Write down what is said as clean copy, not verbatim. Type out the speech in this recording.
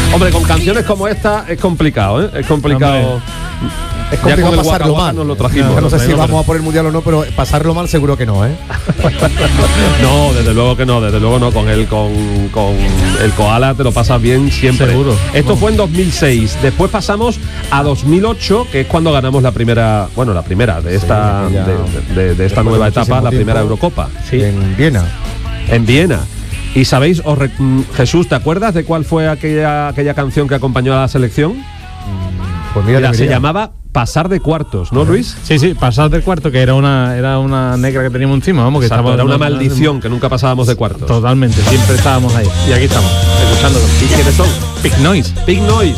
Hombre, con canciones como esta es complicado, ¿eh? Es complicado. Es complicado pasarlo mal. Nos lo trajimos. No sé si vamos a por el mundial o no, pero pasarlo mal seguro que no, ¿eh? No, desde luego que no, desde luego no. Con el koala te lo pasas bien siempre. Seguro. Esto fue en 2006. Después pasamos a 2008, que es cuando ganamos la primera de esta de esta nueva etapa, la primera Eurocopa. Sí. En Viena. En Viena. Y sabéis, Jesús, ¿te acuerdas de cuál fue aquella canción que acompañó a la selección? Pues mira, se llamaba Pasar de Cuartos, ¿no, Luis? Sí, pasar de cuarto, que era una negra que teníamos encima, vamos, que exacto, era una maldición que nunca pasábamos de cuartos. Totalmente, siempre estábamos ahí. Y aquí estamos, escuchándolo. ¿Y quiénes son? Pig Noise. Pig Noise.